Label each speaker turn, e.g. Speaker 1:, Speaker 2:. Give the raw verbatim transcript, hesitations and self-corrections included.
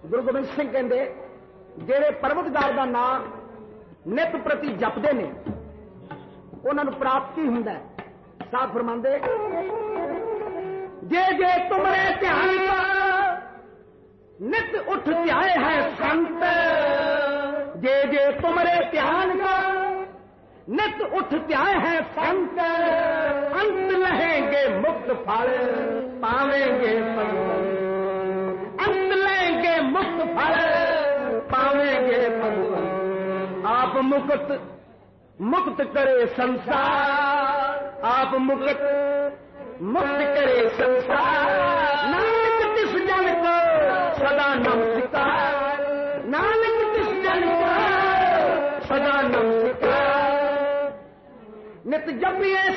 Speaker 1: गुरु गोबिंद सिंह कहते जेड़े परवतगार का नाम नित प्रति जपते ने उन्होंने प्राप्त की हुंदा है। साथ फरमांदे जे जे तुमरे ध्यान का नित उठ ध्याए है संत, जे जे तुमरे ध्यान का नित उठ ध्याए है संत, अंत लहेंगे मुक्त फल पावेंगे भगवान, अंत लेंगे मुक्त फल पावेंगे भगवान। आप मुक्त मुक्त करे संसार, आप मुक्त मुक्त करे संसार, नानक तिस जन को सदा नमस्कार, नानक तिस जन को सदा नमस्कार। नित जपिए